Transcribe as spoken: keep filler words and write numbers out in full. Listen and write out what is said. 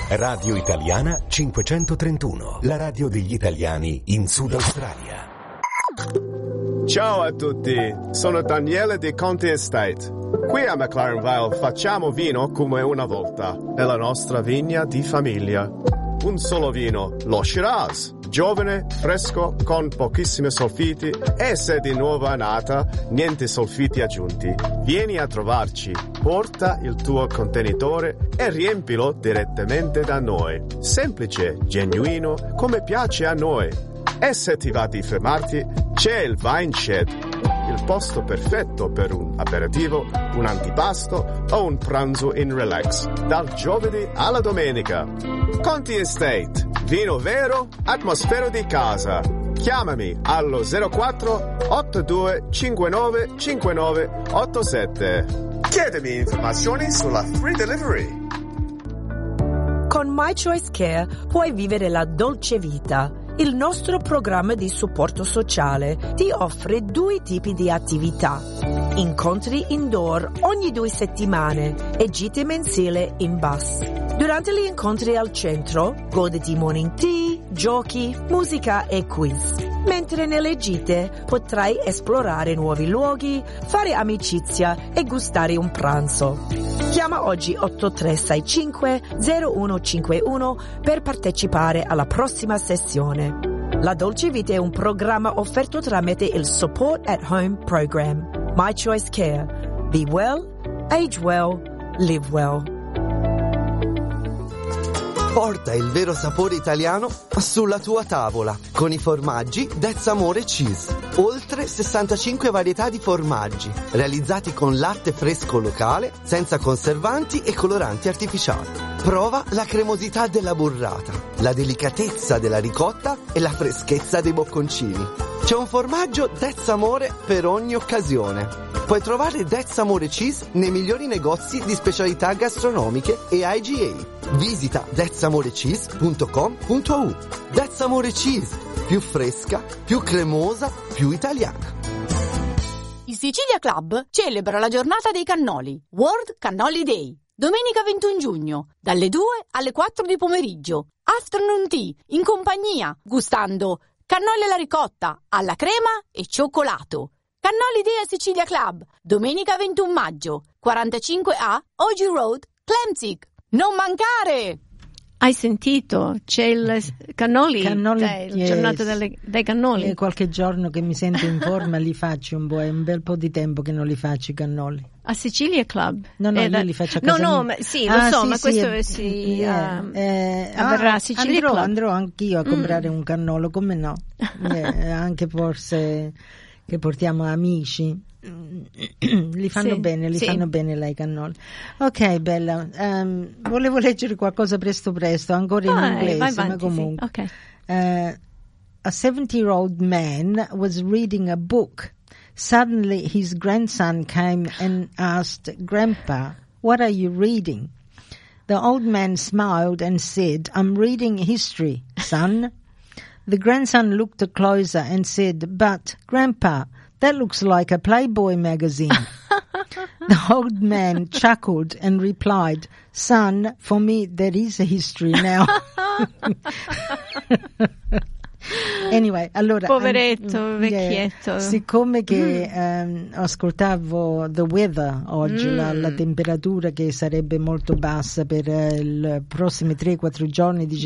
Radio Italiana cinquecentotrentuno, la radio degli italiani in Sud Australia. Ciao a tutti, sono Daniele di Conti Estate. Qui a McLaren Vale facciamo vino come una volta, nella nostra vigna di famiglia. Un solo vino, lo Shiraz, giovane, fresco, con pochissimi solfiti e se di nuova nata, niente solfiti aggiunti. Vieni a trovarci, porta il tuo contenitore e riempilo direttamente da noi. Semplice, genuino, come piace a noi. E se ti va di fermarti, c'è il Wine Shed, il posto perfetto per un aperitivo, un antipasto o un pranzo in relax, dal giovedì alla domenica. Conti Estate, vino vero, atmosfera di casa. Chiamami allo zero quattro otto due cinque nove cinque nove otto sette. Chiedimi informazioni sulla free delivery. Con My Choice Care puoi vivere la dolce vita. Il nostro programma di supporto sociale ti offre due tipi di attività. Incontri indoor ogni due settimane e gite mensili in bus. Durante gli incontri al centro, goditi morning tea, giochi, musica e quiz. Mentre nelle gite potrai esplorare nuovi luoghi, fare amicizia e gustare un pranzo. Chiama oggi otto tre sei cinque zero uno cinque uno per partecipare alla prossima sessione. La Dolce Vita è un programma offerto tramite il Support at Home Program. My Choice Care. Be well, age well, live well. Porta il vero sapore italiano sulla tua tavola con i formaggi That's Amore Cheese. Oltre sessantacinque varietà di formaggi realizzati con latte fresco locale, senza conservanti e coloranti artificiali. Prova la cremosità della burrata, la delicatezza della ricotta e la freschezza dei bocconcini. C'è un formaggio That's Amore per ogni occasione. Puoi trovare That's Amore Cheese nei migliori negozi di specialità gastronomiche e I G A. Visita that's amore cheese punto com punto a u. That's Amore Cheese, più fresca, più cremosa, più italiana. Il Sicilia Club celebra la giornata dei cannoli, World Cannoli Day, domenica ventuno giugno, dalle due alle quattro di pomeriggio. Afternoon tea, in compagnia, gustando cannoli alla ricotta, alla crema e cioccolato. Cannoli Day a Sicilia Club, domenica ventuno maggio, quarantacinque A Ogi Road, Clemzig. Non mancare! Hai sentito? C'è il cannoli, cannoli cioè, la giornata delle, dei cannoli. È qualche giorno che mi sento in forma li faccio un po', è un bel po' di tempo che non li faccio i cannoli. A Sicilia Club? No, no, Era... io li faccio a casa No, no, mia. ma, sì, lo ah, so, sì, ma sì, questo è, sì, eh, uh, eh, avverrà ah, a Sicilia andrò, Club. andrò anch'io a comprare mm. un cannolo, come no? eh, anche forse che portiamo amici. Li fanno sì, bene, li sì. fanno bene lei cannoli. Ok, bella. Um, volevo leggere qualcosa presto presto, ancora in vai, inglese, vai avanti, ma comunque. sì. Okay. Uh, a seventy-year-old man was reading a book. Suddenly his grandson came and asked, "Grandpa, what are you reading?" The old man smiled and said, "I'm reading history, son." The grandson looked closer and said, "But, Grandpa, that looks like a Playboy magazine." The old man chuckled and replied, "Son, for me that is a history now." Anyway, allora, poveretto, um, vecchietto. Yeah, siccome che mm. um, ascoltavo the weather oggi, mm. la, la temperatura che sarebbe molto bassa per uh, i prossimi tre quattro giorni,